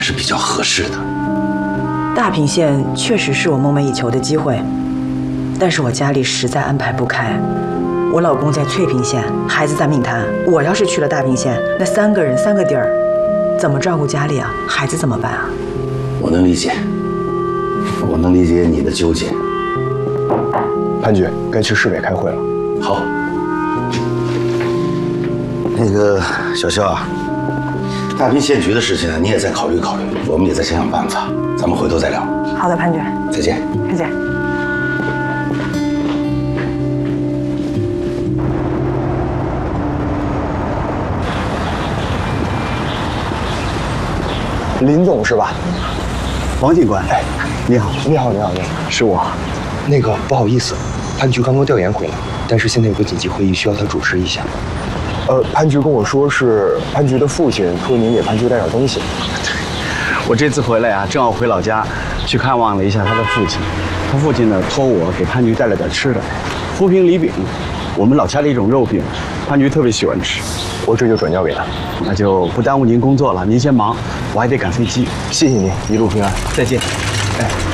是比较合适的。 大平县确实是我梦寐以求的机会，但是我家里实在安排不开。我老公在翠屏县，孩子在闽潭，我要是去了大平县，那3个人3个地儿，怎么照顾家里啊？孩子怎么办啊？ 我能理解，我能理解你的纠结。 潘局该去市委开会了。 好，那个小肖啊，大平县局的事情你也再考虑考虑，我们也再想想办法，咱们回头再聊。 好的，潘局， 再见。 再见。 林总是吧？ 王警官， 哎， 你好， 你好，是我。那个不好意思，潘局刚刚调研回来，但是现在有个紧急会议需要他主持一下。潘局跟我说是潘局的父亲托您给潘局带点东西。 我这次回来啊，正好回老家去看望了一下他的父亲。他父亲呢托我给潘局带了点吃的，浮萍梨饼，我们老家的一种肉饼，潘局特别喜欢吃。 我这就转交给他。 那就不耽误您工作了，您先忙，我还得赶飞机。 谢谢您，一路平安。 再见。 哎。